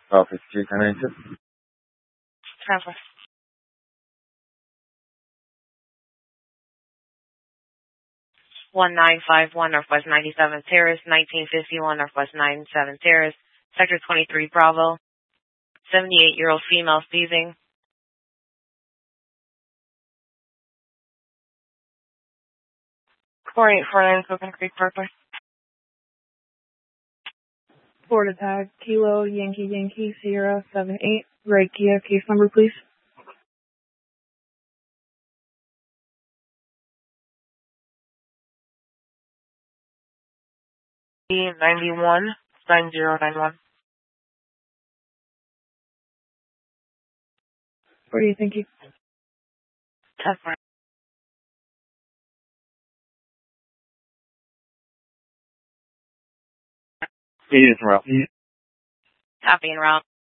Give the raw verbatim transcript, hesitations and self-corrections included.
twelve fifty-two, ten eighty. Transfer. one nine five one Northwest ninety-seventh Terrace, nineteen fifty-one Northwest ninety-seventh Terrace, Sector twenty-three Bravo. seventy-eight-year-old female seizing. four eight four nine Coconut Creek Parkway. Florida tag, Kilo, Yankee, Yankee, Sierra, seven eight. Ray Kia, case number, please. ninety-one nine zero nine one. Where do you think you? Test line. He is route. Copy en route.